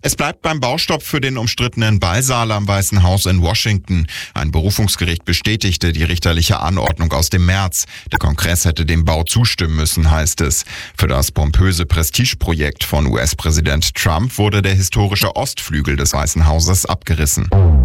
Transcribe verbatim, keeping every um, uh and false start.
Es bleibt beim Baustopp für den umstrittenen Ballsaal am Weißen Haus in Washington. Ein Berufungsgericht bestätigte die richterliche Anordnung aus dem März. Der Kongress hätte dem Bau zustimmen müssen, heißt es. Für das pompöse Prestigeprojekt von U S-Präsident Trump wurde der historische Ostflügel des Weißen Hauses abgerissen.